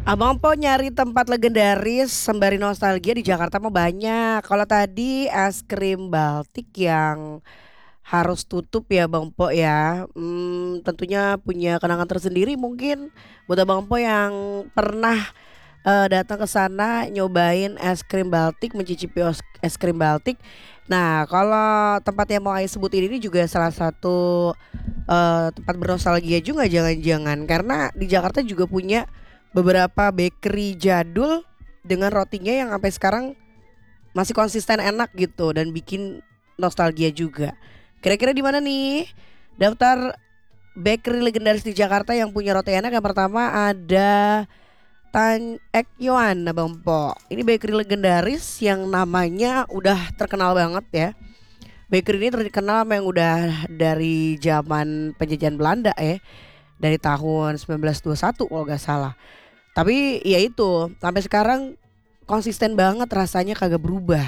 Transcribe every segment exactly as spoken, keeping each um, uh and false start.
Abang Po nyari tempat legendaris sembari nostalgia di Jakarta mah banyak. Kalau tadi es krim Baltik yang harus tutup ya Bang Po ya. Hmm, tentunya punya kenangan tersendiri mungkin buat Abang Po yang pernah eh, datang ke sana nyobain es krim Baltik, mencicipi os- es krim Baltik. Nah, kalau tempat yang mau Ais sebutin ini juga salah satu eh, tempat bernostalgia juga jangan-jangan karena di Jakarta juga punya beberapa bakery jadul dengan rotinya yang sampai sekarang masih konsisten enak gitu dan bikin nostalgia juga. Kira-kira di mana nih? Daftar bakery legendaris di Jakarta yang punya roti enak yang pertama ada Tan Ek Yuan nah Bang Po. Ini bakery legendaris yang namanya udah terkenal banget ya. Bakery ini terkenal memang udah dari zaman penjajahan Belanda ya. Dari tahun sembilan belas dua puluh satu kalau nggak salah. Tapi ya itu sampai sekarang konsisten banget rasanya kagak berubah.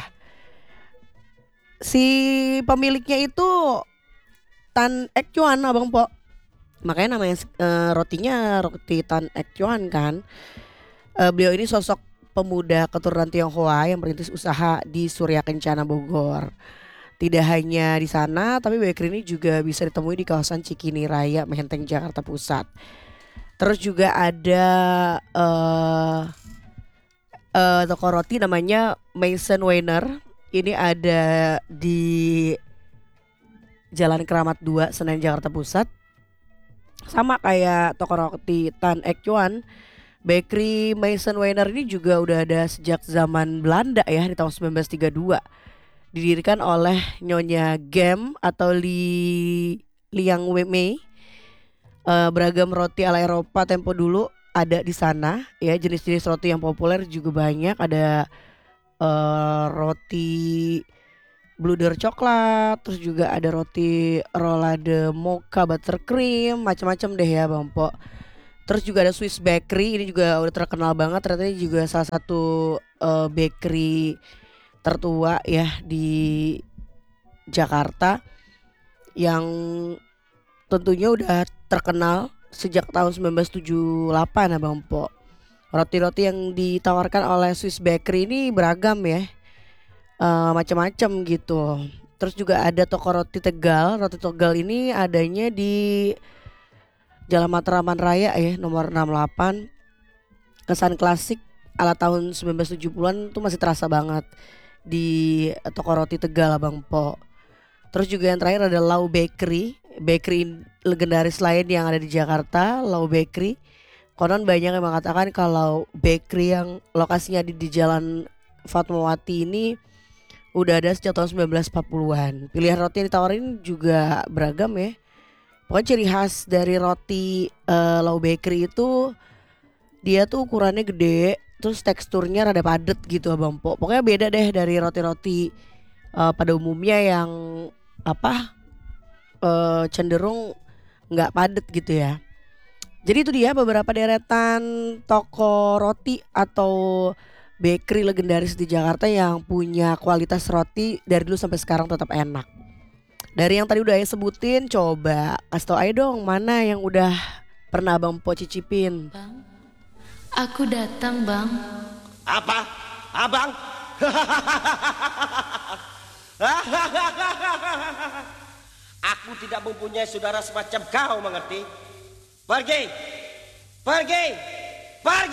Si pemiliknya itu Tan Ek Chuan Abang Po. Makanya namanya eh, rotinya roti Tan Ek Chuan kan. Eh, beliau ini sosok pemuda keturunan Tionghoa yang merintis usaha di Surya Kencana Bogor. Tidak hanya di sana, tapi bakery ini juga bisa ditemui di kawasan Cikini Raya, Menteng, Jakarta Pusat. Terus juga ada eh eh, toko roti namanya Mason Weiner. Ini ada di Jalan Keramat dua, Senen, Jakarta Pusat. Sama kayak toko roti Tan Ek Chuan, Bakery Mason Weiner ini juga udah ada sejak zaman Belanda ya di tahun sembilan belas tiga puluh dua. Didirikan oleh Nyonya Gem atau Li Liang Wei. Eh, beragam roti ala Eropa tempo dulu ada di sana ya, jenis-jenis roti yang populer juga banyak. Ada eh, roti bluder coklat, terus juga ada roti rolade mocha buttercream, macam-macam deh ya Bang Po. Terus juga ada Swiss Bakery, ini juga udah terkenal banget, ternyata ini juga salah satu eh, bakery tertua ya di Jakarta yang tentunya udah terkenal sejak tahun sembilan belas tujuh puluh delapan ya Bang Po. Roti-roti yang ditawarkan oleh Swiss Bakery ini beragam ya, eh, macam-macam gitu. Terus juga ada toko roti Tegal. Roti Tegal ini adanya di Jalan Matraman Raya ya, nomor enam puluh delapan. Kesan klasik ala tahun sembilan belas tujuh puluhan-an tuh masih terasa banget di toko roti Tegal Bang Po. Terus juga yang terakhir ada Lau Bakery, bakery legendaris lain yang ada di Jakarta, Lau Bakery. Konon banyak yang mengatakan kalau bakery yang lokasinya di, di Jalan Fatmawati ini udah ada sejak tahun sembilan belas empat puluhan-an. Pilihan roti yang ditawarin juga beragam ya. Pokoknya ciri khas dari roti eh, Lau Bakery itu dia tuh ukurannya gede, terus teksturnya rada padet gitu Abang Po. Pokoknya beda deh dari roti-roti eh, pada umumnya yang apa eh, cenderung nggak padet gitu ya. Jadi itu dia beberapa deretan toko roti atau bakery legendaris di Jakarta yang punya kualitas roti dari dulu sampai sekarang tetap enak. Dari yang tadi udah saya sebutin, coba kasih tau aja dong mana yang udah pernah Bang Po cicipin. Bang, aku datang bang. Apa? Abang? Aku tidak mempunyai saudara semacam kau, mengerti? Pergi! Pergi! Pergi!